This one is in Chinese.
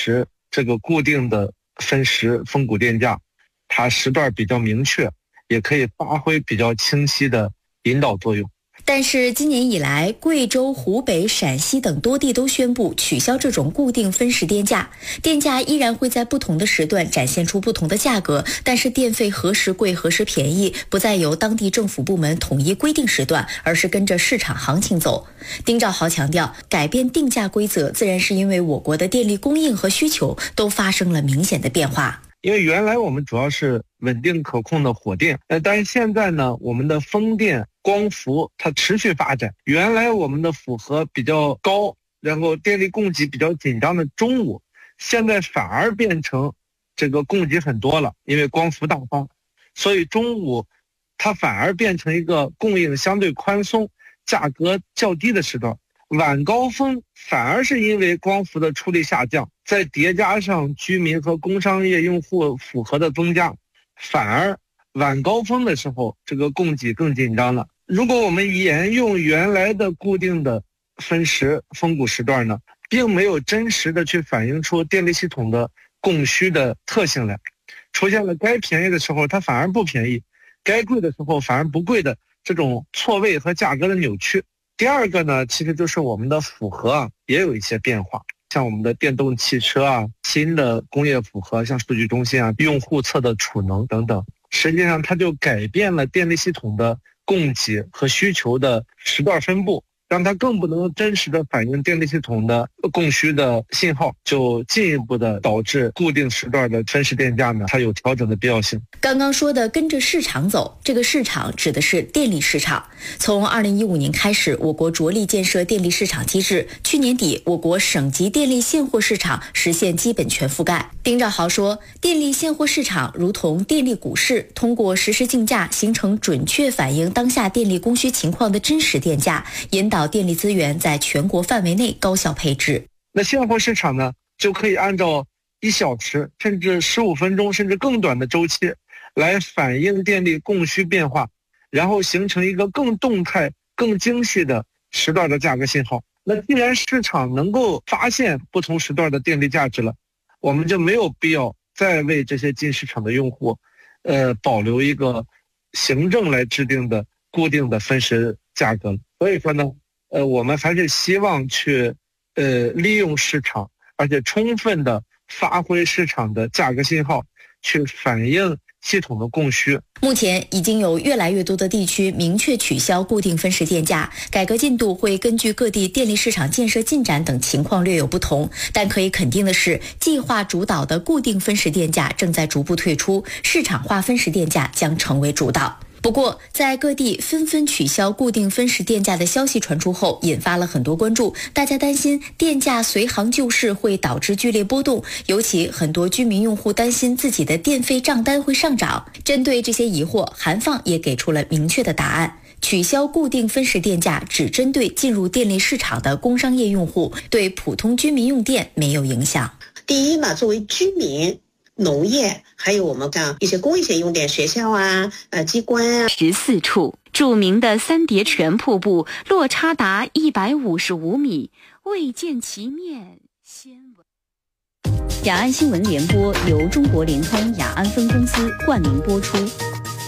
时这个固定的分时分股电价，它时段比较明确，也可以发挥比较清晰的引导作用。 但是今年以来，贵州、湖北、陕西等多地都宣布取消这种固定分时电价，电价依然会在不同的时段展现出不同的价格，但是电费何时贵何时便宜不再由当地政府部门统一规定时段，而是跟着市场行情走。丁兆豪强调，改变定价规则自然是因为我国的电力供应和需求都发生了明显的变化。 因为原来我们主要是稳定可控的火电，但是现在呢，我们的风电、光伏它持续发展。原来我们的负荷比较高，然后电力供给比较紧张的中午，现在反而变成这个供给很多了，因为光伏大发，所以中午它反而变成一个供应相对宽松、价格较低的时段。晚高峰反而是因为光伏的出力下降，再叠加上居民和工商业用户负荷的增加，反而晚高峰的时候这个供给更紧张了。如果我们沿用原来的固定的分时分股时段呢，并没有真实的去反映出电力系统的供需的特性来，出现了该便宜的时候它反而不便宜，该贵的时候反而不贵的这种错位和价格的扭曲。第二个呢，其实就是我们的负荷也有一些变化，像我们的电动汽车新的工业负荷，像数据中心用户侧的储能等等，实际上它就改变了电力系统的供给和需求的时段分布，让它更不能真实的反映电力系统的供需的信号，就进一步的导致固定时段的分时电价呢，它有调整的必要性。 刚刚说的跟着市场走，这个市场指的是电力市场。从2015年开始，我国着力建设电力市场机制，去年底我国省级电力现货市场实现基本全覆盖。丁兆豪说，电力现货市场如同电力股市，通过实时竞价形成准确反映当下电力供需情况的真实电价，引导电力资源在全国范围内高效配置。 那现货市场呢，就可以按照1小时甚至15分钟甚至更短的周期来反映电力供需变化，然后形成一个更动态更精细的时段的价格信号。那既然市场能够发现不同时段的电力价值了，我们就没有必要再为这些进市场的用户保留一个行政来制定的固定的分时价格。所以说呢，我们还是希望去利用市场，而且充分的发挥市场的价格信号，去反映系统的供需。 目前已经有越来越多的地区明确取消固定分时电价，改革进度会根据各地电力市场建设进展等情况略有不同，但可以肯定的是，计划主导的固定分时电价正在逐步退出，市场化分时电价将成为主导。不过，在各地纷纷取消固定分时电价的消息传出后，引发了很多关注。大家担心电价随行就市会导致剧烈波动，尤其很多居民用户担心自己的电费账单会上涨。针对这些疑惑，韩放也给出了明确的答案。取消固定分时电价只针对进入电力市场的工商业用户，对普通居民用电没有影响。 第一嘛，作为居民、农业，还有我们讲一些公益性用电，学校机关 14处著名的三叠泉瀑布落差达155米，未见其面先闻。雅安新闻联播由中国联通雅安分公司冠名播出。